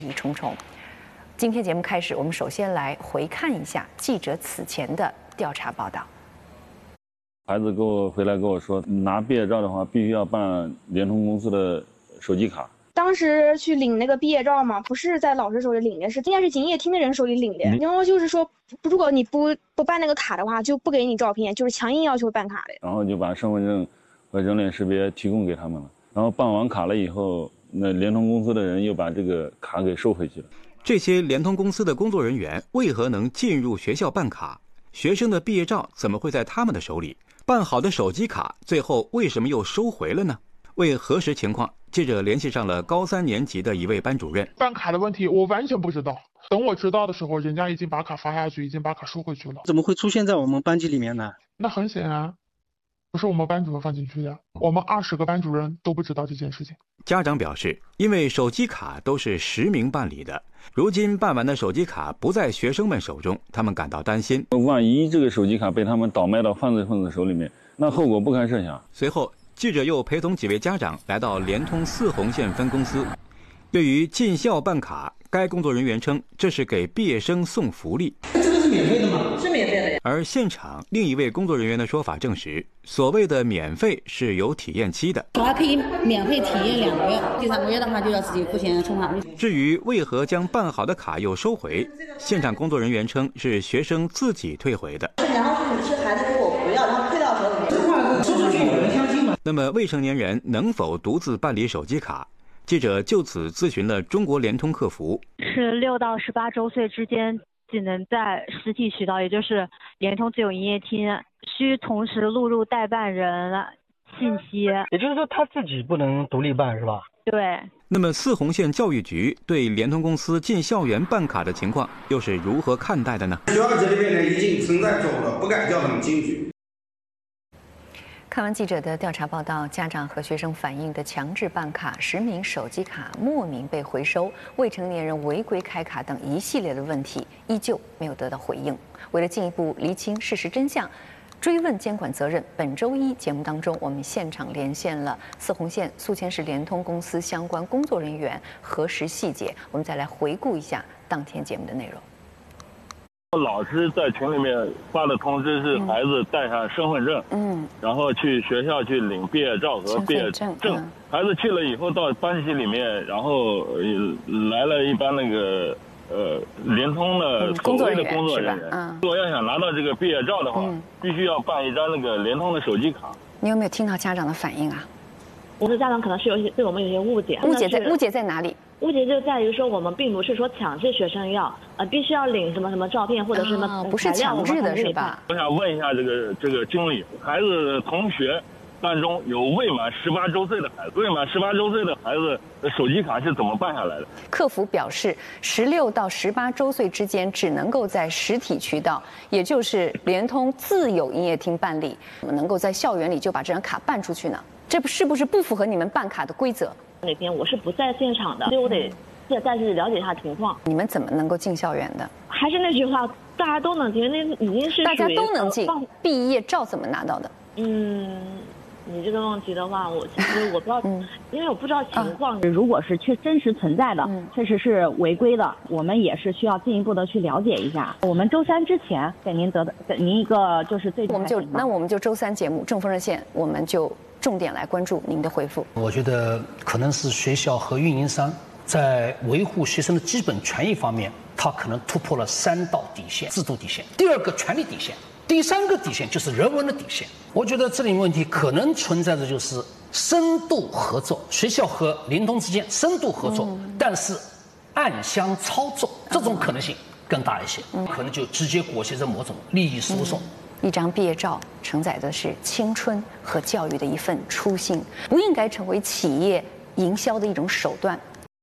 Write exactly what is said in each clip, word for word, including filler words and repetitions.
疑重重。今天节目开始，我们首先来回看一下记者此前的调查报道。 孩子给我回来跟我说，拿毕业照的话，必须要办联通公司的手机卡。 当时去领那个毕业照嘛，不是在老师手里领的，是应该是营业厅的人手里领的。然后就是说，如果你不不办那个卡的话，就不给你照片，就是强硬要求办卡的。 然后就把身份证和人脸识别提供给他们了。然后办完卡了以后，那联通公司的人又把这个卡给收回去了。 这些联通公司的工作人员为何能进入学校办卡？学生的毕业照怎么会在他们的手里？办好的手机卡最后为什么又收回了呢？为核实情况，记者联系上了高三年级的一位班主任。 办卡的问题我完全不知道，等我知道的时候，人家已经把卡发下去，已经把卡收回去了。 怎么会出现在我们班级里面呢？ 那很显然不是我们班主任放进去的，我们二十个班主任都不知道这件事情。 家长表示，因为手机卡都是实名办理的，如今办完的手机卡不在学生们手中，他们感到担心。 万一这个手机卡被他们倒卖到犯罪分子手里面，那后果不堪设想。 随后，记者又陪同几位家长来到联通四红线分公司。对于进校办卡，该工作人员称这是给毕业生送福利。 这个是免费的吗？是免费的呀。 而现场另一位工作人员的说法证实，所谓的免费是有体验期的， 还可以免费体验两个月，第三个月的话就要自己付钱充卡。 至于为何将办好的卡又收回，现场工作人员称是学生自己退回的。 然后是孩子如果不要，他退到手里面，这话说出去有人相信吗？ 那么未成年人能否独自办理手机卡？记者就此咨询了中国联通客服。 是六到十八周岁之间，只能在实体渠道，也就是联通自有营业厅，需同时录入代办人信息。 也就是说，他自己不能独立办，是吧？ 对。 那么四红线教育局对联通公司进校园办卡的情况又是如何看待的呢？ 学校这里面呢已经存在错误了，不该叫他们进去。 看完记者的调查报道，家长和学生反映的强制办卡、实名手机卡莫名被回收、未成年人违规开卡等一系列的问题，依旧没有得到回应。为了进一步厘清事实真相，追问监管责任，本周一节目当中，我们现场连线了四红线宿迁市联通公司相关工作人员，核实细节。我们再来回顾一下当天节目的内容。 老师在群里面发的通知是孩子带上身份证，嗯，然后去学校去领毕业照和毕业证。嗯、孩子去了以后到班级里面，然后、呃、来了一班那个呃联通的所谓的工作人员。嗯，如果要想拿到这个毕业照的话，嗯、必须要办一张那个联通的手机卡。 你有没有听到家长的反应啊？ 我的家长可能是有些对我们有些误解。 误解在误解在哪里？ 误解就在于说，我们并不是说强制学生要呃必须要领什么什么照片或者是什么、 哦、不是强制的是吧？ 我想问一下这个这个经理，孩子同学当中有未满十八周岁的孩子，未满十八周岁的孩子的手机卡是怎么办下来的？ 客服表示，十六到十八周岁之间只能够在实体渠道，也就是联通自有营业厅办理，能够在校园里就把这张卡办出去呢？这不是不是不符合你们办卡的规则？ 那天我是不在现场的，所以我得再再去了解一下情况。 你们怎么能够进校园的？ 还是那句话，大家都能进，那已经是大家都能进。毕业照怎么拿到的？ 嗯，你这个问题的话，我其实我不知道，嗯、因为我不知道情况。 啊、如果是确真实存在的，嗯、确实是违规的，我们也是需要进一步的去了解一下。我们周三之前给您得给您一个就是最我们就那我们就周三节目正风热线，我们就重点来关注您的回复。 我觉得可能是学校和运营商在维护学生的基本权益方面，他可能突破了三道底线：制度底线，第二个权利底线，第三个底线就是人文的底线。我觉得这里问题可能存在的就是深度合作，学校和联通之间深度合作，嗯、但是暗箱操作这种可能性更大一些，嗯、可能就直接裹挟着某种利益输送。嗯一张毕业照承载的是青春和教育的一份初心，不应该成为企业营销的一种手段。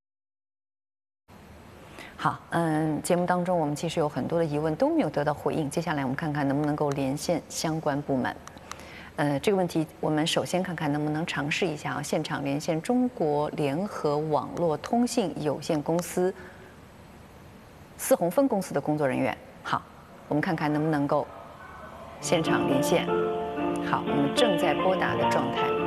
好，嗯，节目当中我们其实有很多的疑问都没有得到回应，接下来我们看看能不能够连线相关部门。呃，这个问题我们首先看看能不能尝试一下啊，现场连线中国联合网络通信有限公司四红分公司的工作人员。好，我们看看能不能够现场连线。好，我们正在拨打的状态。